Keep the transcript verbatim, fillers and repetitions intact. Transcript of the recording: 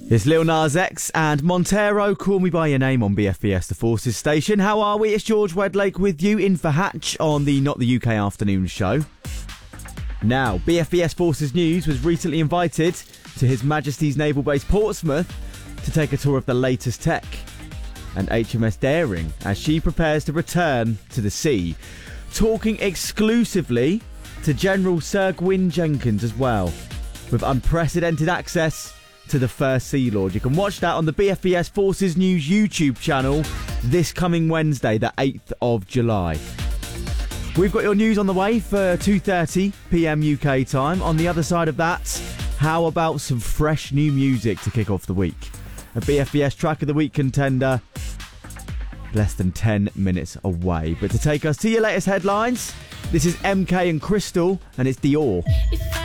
It's Lil Nas X and Montero, Call Me By Your Name on B F B S The Forces station. How are we? It's George Wedlake with you in for Hatch on the Not the U K afternoon show. Now, B F B S Forces News was recently invited to His Majesty's Naval Base Portsmouth to take a tour of the latest tech and H M S Daring as she prepares to return to the sea. Talking exclusively to General Sir Gwyn Jenkins as well, with unprecedented access to the First Sea Lord. You can watch that on the B F B S Forces News YouTube channel this coming Wednesday, the eighth of July. We've got your news on the way for two thirty p m U K time. On the other side of that, how about some fresh new music to kick off the week? A B F B S Track of the Week contender less than ten minutes away. But to take us to your latest headlines, this is M K and Crystal, and it's Dior.